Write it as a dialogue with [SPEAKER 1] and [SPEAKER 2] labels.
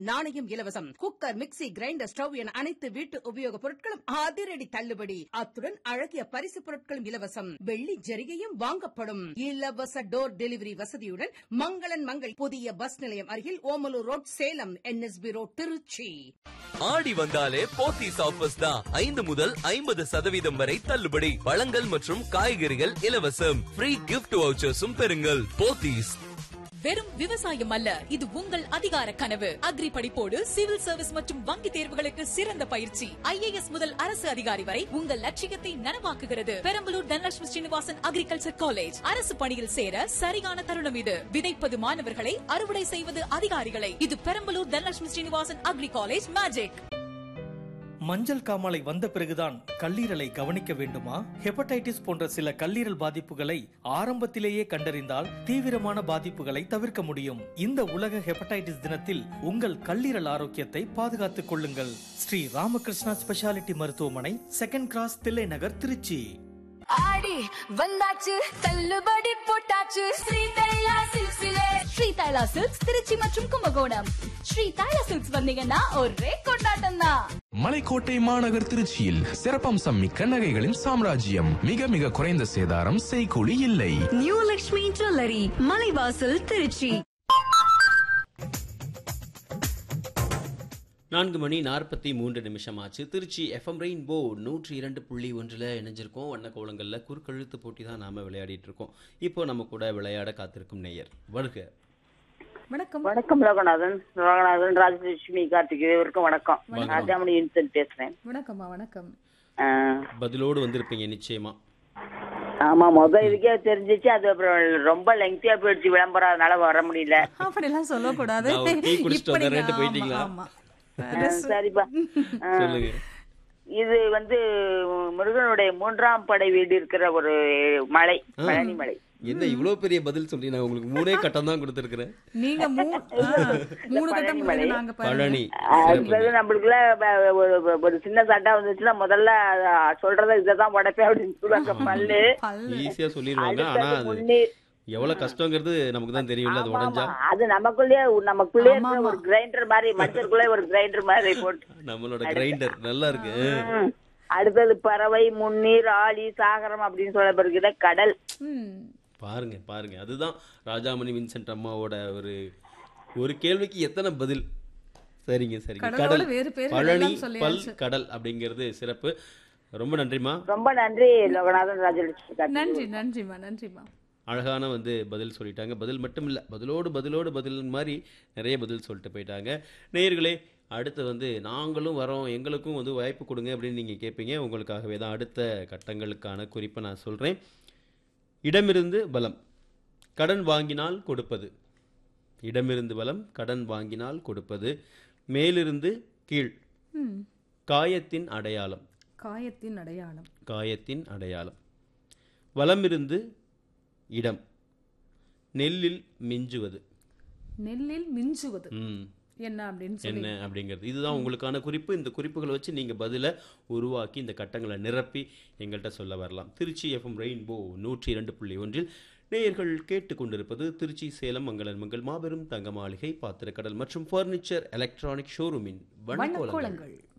[SPEAKER 1] நாணயம் இலவசம். Cooker, mixie, grinder, stove என அனைத்து வீட்டு உபயோகப் பொருட்களும் அதிரடி தள்ளுபடி. அத்துடன் அழகிய பரிசு பொருட்களும் இலவசம். வெள்ளி ஜரிகையும் வாங்கப்படும். இலவச டோர் டெலிவரி வசதியுடன் மங்களன் மங்கள் புதிய பஸ் நிலையம் அருகில் Omalur road, Salem. NSB road, Trichy.
[SPEAKER 2] ஆடி வந்தாலே போத்தீஸ் ஆஃபர்ஸ் தான். 5 முதல் 50% வரை தள்ளுபடி. பழங்கள் மற்றும் காய்கறிகள் இலவசம். ஃப்ரீ கிஃப்ட் வவுச்சர்ஸும் பெறுங்கள். போத்தீஸ்.
[SPEAKER 3] வெறும் விவசாயம் அல்ல, இது உங்கள் அதிகார கனவு. அக்ரி படிப்போடு சிவில் சர்வீஸ் மற்றும் வங்கி தேர்வுகளுக்கு சிறந்த பயிற்சி. IAS முதல் அரசு அதிகாரி வரை உங்கள் லட்சியத்தை நனவாக்குகிறது. Perambalur Dhanalakshmi Srinivasan agriculture college. அரசு பணியில் சேர சரியான தருணம் இது. விதைப்பது மாணவர்களை, அறுவடை செய்வது அதிகாரிகளை. இது Perambalur Dhanalakshmi Srinivasan agri college magic.
[SPEAKER 4] மஞ்சள் காமாலை வந்த பிறகுதான் கல்லீரலை கவனிக்க வேண்டுமா? ஹெப்படைட்டிஸ் போன்ற சில கல்லீரல் பாதிப்புகளை ஆரம்பத்திலேயே கண்டறிந்தால் தீவிரமான பாதிப்புகளை தவிர்க்க முடியும். இந்த உலக ஹெப்படைட்டிஸ் தினத்தில் உங்கள் கல்லீரல் ஆரோக்கியத்தை பாதுகாத்துக் கொள்ளுங்கள். ஸ்ரீ ராமகிருஷ்ணா ஸ்பெஷாலிட்டி மருத்துவமனை, 2nd கிராஸ், தில்லை நகர், திருச்சி.
[SPEAKER 5] ஆடி வந்தாச்சு, தள்ளுபடி போட்டாச்சு. ஸ்ரீ தைலா சில்க்ஸிலே. ஸ்ரீ தைலா சில்க்ஸ் திருச்சி மற்றும் கும்பகோணம். ஸ்ரீ தைலா சில்க்ஸ் வந்தீங்கன்னா ஒரே கொண்டாட்டம் தான்.
[SPEAKER 6] மலைக்கோட்டை மாநகர் திருச்சியில் சிறப்பம்சம் மிக்க நகைகளின் சாம்ராஜ்யம். மிக மிக குறைந்த சேதாரம், செய்கூலி இல்லை.
[SPEAKER 5] New Lakshmi jewellery, Malaivasal, Trichy.
[SPEAKER 7] 4:43 ஆச்சு. Trichy FM rainbow 102.1 இணைஞ்சிருக்கோம். வண்ண கோலங்களில் குறுக்கெழுத்து போட்டி தான் நாம விளையாடிட்டு இருக்கோம். இப்போ நம்ம கூட விளையாட காத்திருக்கும் நேயர் வருக.
[SPEAKER 8] வணக்கம். வணக்கம் லோகநாதன். ராஜலட்சுமி கார்த்திக் இவருக்கும் வணக்கம். ராஜாமணி இன்சென்ட் பேசுறேன்.
[SPEAKER 9] வணக்கம்மா. வணக்கம்.
[SPEAKER 7] பதிலோடு வந்திருப்பீங்க நிச்சயமா.
[SPEAKER 8] ஆமா, இதுக்கே தெரிஞ்சிச்சு. அது அப்புறம் ரொம்ப லெங்க்தியா போயிடுச்சு விளம்பரம், அதனால வர முடியல.
[SPEAKER 9] அப்படிலாம் சொல்லக்கூடாது.
[SPEAKER 7] போயிட்டீங்களா?
[SPEAKER 8] சரிப்பா. இது முருகனுடைய 3ஆம் படை வீடு இருக்கிற ஒரு மலை, பழனி மலை.
[SPEAKER 7] என்ன இவ்வளவு பெரிய பதில் சொல்லி நான் உங்களுக்கு 3 கட்டம் தான் கொடுத்திருக்கிறேன்.
[SPEAKER 9] நீங்க 3 கட்டம்
[SPEAKER 7] பழனி.
[SPEAKER 8] நம்மளுக்குள்ள ஒரு சின்ன சட்டை வந்துச்சுன்னா முதல்ல சொல்றத இததான் உடைப்பேன் அப்படின்னு சொல்லுவாங்க. பல்லு
[SPEAKER 7] ஈஸியா சொல்லிடுவாங்க. ஆனா அது எவ்வளவு கஷ்டங்கிறது நமக்கு தான் தெரியும்ல. அது உடைஞ்சா
[SPEAKER 8] அது நமக்குள்ளே ஒரு கிரைண்டர் மாதிரி, மனுஷருக்குள்ளே ஒரு கிரைண்டர் மாதிரி போட்டு
[SPEAKER 7] நம்மளோட கிரைண்டர் நல்லா இருக்கு.
[SPEAKER 8] அடுத்தது பறவை, முன்னீர், ஆழி, சாகரம் அப்படின்னு சொல்ல பிறகு கடல்.
[SPEAKER 7] பாருங்க பாருங்க, அதுதான் ராஜாமணி வின்சென்ட் அம்மாவோட ஒரு கேள்விக்கு எத்தனை பதில். சரிங்க சரிங்க. கடல், பழனி, பல், கடல் அப்படிங்கிறது சிறப்பு. ரொம்ப நன்றிமா.
[SPEAKER 8] ரொம்ப நன்றி லோகநாதன், ராஜலட்சுமி.
[SPEAKER 9] நன்றி நன்றிமா. நன்றிமா.
[SPEAKER 7] அழகான பதில் சொல்லிட்டாங்க. பதில் மட்டும் இல்லை, பதிலோடு பதில் மாதிரி நிறைய பதில் சொல்லிட்டு போயிட்டாங்க. நேயர்களே, அடுத்து நாங்களும் வரோம், எங்களுக்கும் வாய்ப்பு கொடுங்க அப்படின்னு நீங்கள் கேட்பீங்க. உங்களுக்காகவே தான் அடுத்த கட்டங்களுக்கான குறிப்பை நான் சொல்கிறேன். இடமிருந்து பலம், கடன் வாங்கினால் கொடுப்பது. இடமிருந்து பலம், கடன் வாங்கினால் கொடுப்பது. மேலிருந்து கீழ், காயத்தின் அடையாளம்.
[SPEAKER 9] காயத்தின் அடையாளம்.
[SPEAKER 7] காயத்தின் அடையாளம். வலமிருந்து இடம், நெல்லில் மிஞ்சுவது.
[SPEAKER 9] நெல்லில் மிஞ்சுவது என்ன
[SPEAKER 7] அப்படிங்கிறது இதுதான் உங்களுக்கான குறிப்பு. இந்த குறிப்புகளை வச்சு நீங்க பதில உருவாக்கி இந்த கட்டங்களை நிரப்பி எங்கள்கிட்ட சொல்ல வரலாம். திருச்சி FM ரெயின்போ 102.1 நேயர்கள் கேட்டுக்கொண்டிருப்பது திருச்சி சேலம் மங்களன் மங்கள் மாபெரும் தங்க மாளிகை, பாத்திரக்கடல் மற்றும் பர்னிச்சர் எலக்ட்ரானிக் ஷோரூமின் வண்ணக்கோலங்கள்.